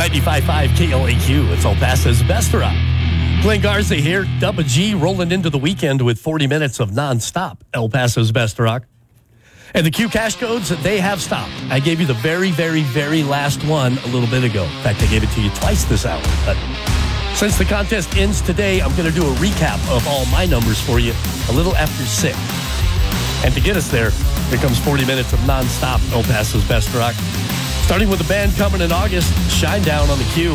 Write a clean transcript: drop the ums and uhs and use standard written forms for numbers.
95.5 KLAQ. It's El Paso's Best Rock. Glenn Garza here. Double G rolling into the weekend with 40 minutes of nonstop El Paso's Best Rock. And the Q cash codes, they have stopped. I gave you the very, very, very last one a little bit ago. In fact, I gave it to you twice this hour. But since the contest ends today, I'm going to do a recap of all my numbers for you a little after 6. And to get us there, here comes 40 minutes of nonstop El Paso's Best Rock. Starting with the band coming in August, Shinedown on the Q.